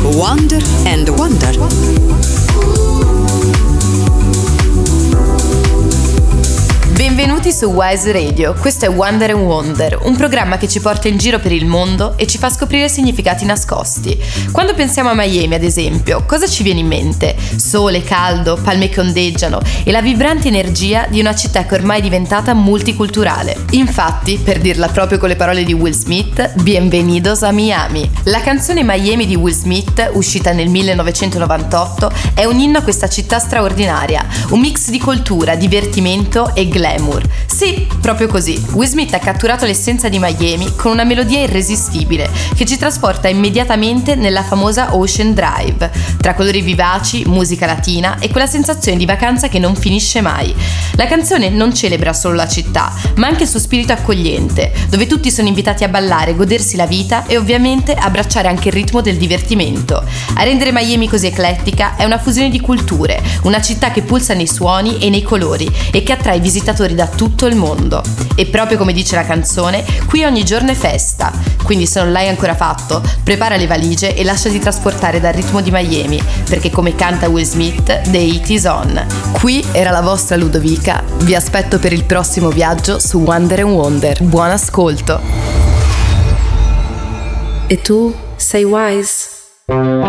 Wonder and Wonder. Benvenuti su Wise Radio, questo è Wonder and Wonder, un programma che ci porta in giro per il mondo e ci fa scoprire significati nascosti. Quando pensiamo a Miami, ad esempio, cosa ci viene in mente? Sole, caldo, palme che ondeggiano e la vibrante energia di una città che ormai è diventata multiculturale. Infatti, per dirla proprio con le parole di Will Smith, bienvenidos a Miami. La canzone Miami di Will Smith, uscita nel 1998, è un inno a questa città straordinaria, un mix di cultura, divertimento e glamour. Sì, proprio così. Will Smith ha catturato l'essenza di Miami con una melodia irresistibile che ci trasporta immediatamente nella famosa Ocean Drive, tra colori vivaci, musica latina e quella sensazione di vacanza che non finisce mai. La canzone non celebra solo la città, ma anche il suo spirito accogliente, dove tutti sono invitati a ballare, godersi la vita e ovviamente abbracciare anche il ritmo del divertimento. A rendere Miami così eclettica è una fusione di culture, una città che pulsa nei suoni e nei colori e che attrae visitatori da tutto il mondo. E proprio come dice la canzone, qui ogni giorno è festa. Quindi se non l'hai ancora fatto, prepara le valigie e lasciati trasportare dal ritmo di Miami, perché come canta Will Smith, the heat is on. Qui era la vostra Ludovica, vi aspetto per il prossimo viaggio su Wonder and Wonder. Buon ascolto! E tu sei Wise?